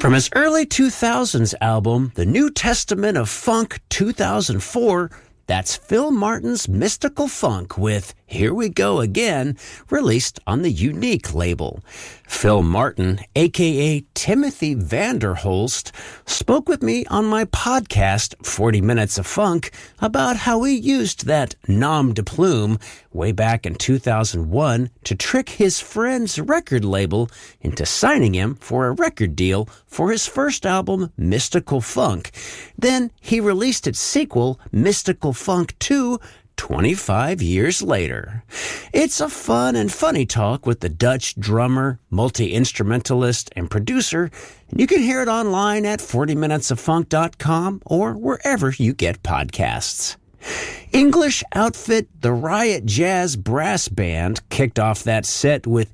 From his early 2000s album, The New Testament of Funk 2004, that's Phil Martin's Mystical Funk with Here We Go Again, released on the Unique label. Phil Martin, a.k.a. Timothy Vanderholst, spoke with me on my podcast, 40 Minutes of Funk, about how he used that nom de plume way back in 2001 to trick his friend's record label into signing him for a record deal for his first album, Mystical Funk. Then he released its sequel, Mystical Funk 2, 25 years later. It's a fun and funny talk with the Dutch drummer, multi-instrumentalist, and producer, and you can hear it online at 40minutesoffunk.com or wherever you get podcasts. English outfit The Riot Jazz Brass Band kicked off that set with